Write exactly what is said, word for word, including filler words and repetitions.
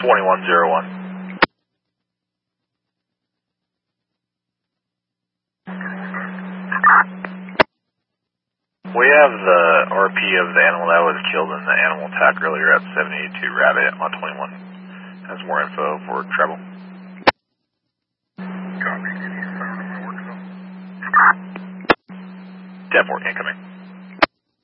twenty-one zero one. We have the R P of the animal that was killed in the animal attack earlier at seven eighty-two Rabbit on twenty-one. Has more info for travel. Copy. Can you sound on my work zone? ten four incoming.